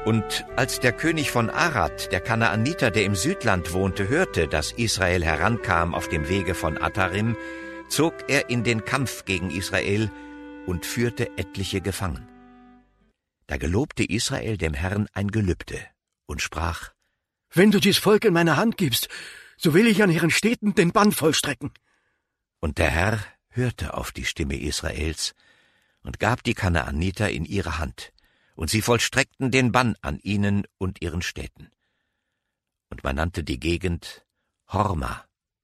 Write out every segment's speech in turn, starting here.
Und als der König von Arad, der Kanaaniter, der im Südland wohnte, hörte, dass Israel herankam auf dem Wege von Atarim, zog er in den Kampf gegen Israel und führte etliche gefangen. Da gelobte Israel dem Herrn ein Gelübde und sprach: Wenn du dies Volk in meine Hand gibst, so will ich an ihren Städten den Bann vollstrecken. Und der Herr hörte auf die Stimme Israels und gab die Kanaaniter in ihre Hand, und sie vollstreckten den Bann an ihnen und ihren Städten. Und man nannte die Gegend Horma.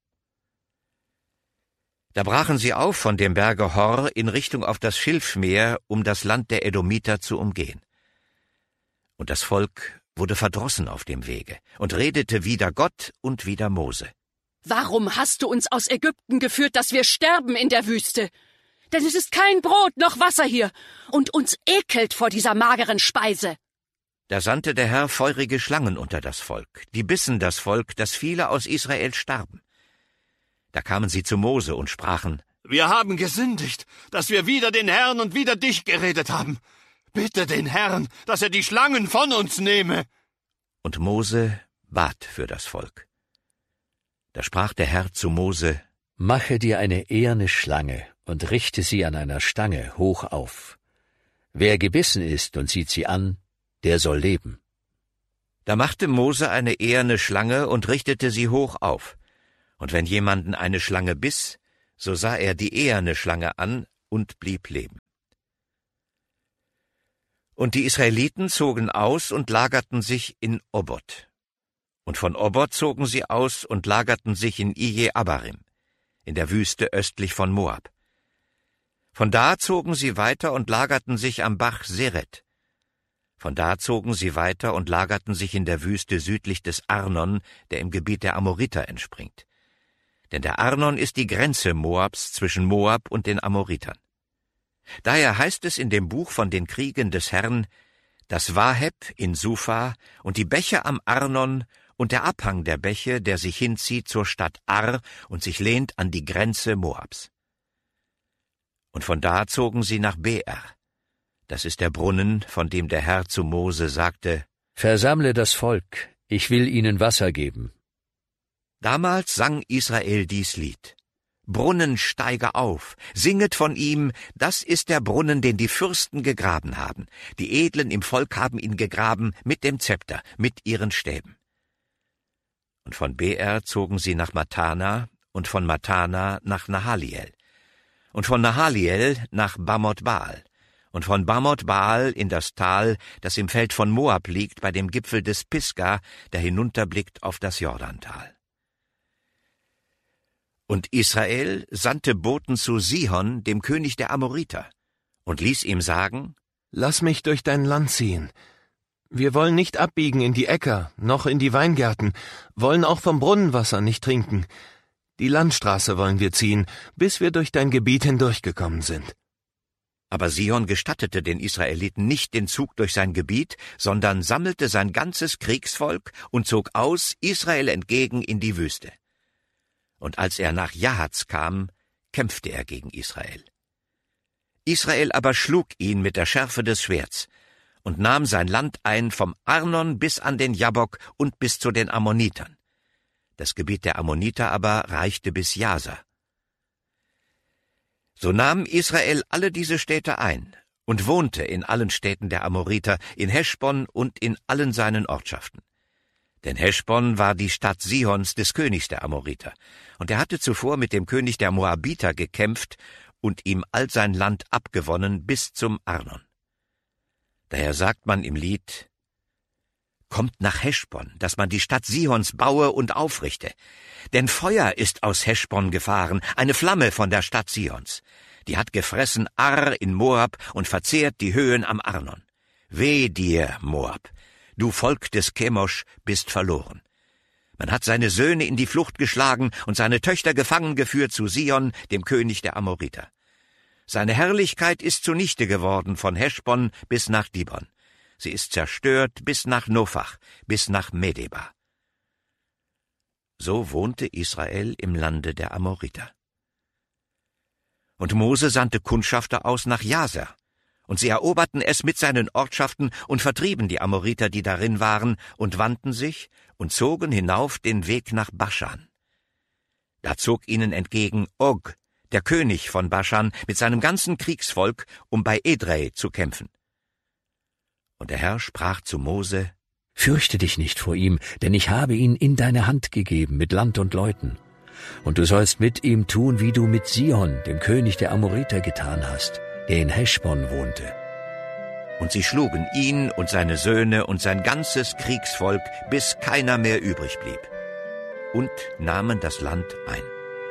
Da brachen sie auf von dem Berge Hor in Richtung auf das Schilfmeer, um das Land der Edomiter zu umgehen. Und das Volk wurde verdrossen auf dem Wege und redete wider Gott und wider Mose. Warum hast du uns aus Ägypten geführt, dass wir sterben in der Wüste? Denn es ist kein Brot noch Wasser hier, und uns ekelt vor dieser mageren Speise. Da sandte der Herr feurige Schlangen unter das Volk, die bissen das Volk, dass viele aus Israel starben. Da kamen sie zu Mose und sprachen: Wir haben gesündigt, dass wir wider den Herrn und wider dich geredet haben. Bitte den Herrn, dass er die Schlangen von uns nehme. Und Mose bat für das Volk. Da sprach der Herr zu Mose: Mache dir eine eherne Schlange und richte sie an einer Stange hoch auf. Wer gebissen ist und sieht sie an, der soll leben. Da machte Mose eine eherne Schlange und richtete sie hoch auf. Und wenn jemanden eine Schlange biss, so sah er die eherne Schlange an und blieb leben. Und die Israeliten zogen aus und lagerten sich in Obot. Und von Obot zogen sie aus und lagerten sich in Ije Abarim, in der Wüste östlich von Moab. Von da zogen sie weiter und lagerten sich am Bach Seret. Von da zogen sie weiter und lagerten sich in der Wüste südlich des Arnon, der im Gebiet der Amoriter entspringt. Denn der Arnon ist die Grenze Moabs zwischen Moab und den Amoritern. Daher heißt es in dem Buch von den Kriegen des Herrn, das Waheb in Sufa und die Bäche am Arnon und der Abhang der Bäche, der sich hinzieht zur Stadt Ar und sich lehnt an die Grenze Moabs. Und von da zogen sie nach Beer. Das ist der Brunnen, von dem der Herr zu Mose sagte: Versammle das Volk, ich will ihnen Wasser geben. Damals sang Israel dies Lied: Brunnen, steige auf, singet von ihm, das ist der Brunnen, den die Fürsten gegraben haben. Die Edlen im Volk haben ihn gegraben mit dem Zepter, mit ihren Stäben. Und von Beer zogen sie nach Matana und von Matana nach Nahaliel und von Nahaliel nach Bamot Baal und von Bamot Baal in das Tal, das im Feld von Moab liegt, bei dem Gipfel des Pisga, der hinunterblickt auf das Jordantal. Und Israel sandte Boten zu Sihon, dem König der Amoriter, und ließ ihm sagen: Lass mich durch dein Land ziehen. Wir wollen nicht abbiegen in die Äcker, noch in die Weingärten, wollen auch vom Brunnenwasser nicht trinken. Die Landstraße wollen wir ziehen, bis wir durch dein Gebiet hindurchgekommen sind. Aber Sihon gestattete den Israeliten nicht den Zug durch sein Gebiet, sondern sammelte sein ganzes Kriegsvolk und zog aus Israel entgegen in die Wüste. Und als er nach Jahaz kam, kämpfte er gegen Israel. Israel aber schlug ihn mit der Schärfe des Schwerts und nahm sein Land ein vom Arnon bis an den Jabbok und bis zu den Ammonitern. Das Gebiet der Ammoniter aber reichte bis Jaser. So nahm Israel alle diese Städte ein und wohnte in allen Städten der Amoriter, in Heschbon und in allen seinen Ortschaften. Denn Heschbon war die Stadt Sihons, des Königs der Amoriter, und er hatte zuvor mit dem König der Moabiter gekämpft und ihm all sein Land abgewonnen bis zum Arnon. Daher sagt man im Lied: Kommt nach Heschbon, dass man die Stadt Sihons baue und aufrichte. Denn Feuer ist aus Heschbon gefahren, eine Flamme von der Stadt Sihons. Die hat gefressen Ar in Moab und verzehrt die Höhen am Arnon. Weh dir, Moab! Du Volk des Chemosh bist verloren. Man hat seine Söhne in die Flucht geschlagen und seine Töchter gefangen geführt zu Sihon, dem König der Amoriter. Seine Herrlichkeit ist zunichte geworden von Heschbon bis nach Dibon. Sie ist zerstört bis nach Nophach, bis nach Medeba. So wohnte Israel im Lande der Amoriter. Und Mose sandte Kundschafter aus nach Jaser Und sie eroberten es mit seinen Ortschaften und vertrieben die Amoriter, die darin waren, und wandten sich und zogen hinauf den Weg nach Baschan. Da zog ihnen entgegen Og, der König von Baschan, mit seinem ganzen Kriegsvolk, um bei Edrei zu kämpfen. Und der Herr sprach zu Mose: Fürchte dich nicht vor ihm, denn ich habe ihn in deine Hand gegeben mit Land und Leuten. Und du sollst mit ihm tun, wie du mit Sihon, dem König der Amoriter, getan hast, der in Heschbon wohnte. Und sie schlugen ihn und seine Söhne und sein ganzes Kriegsvolk, bis keiner mehr übrig blieb, und nahmen das Land ein.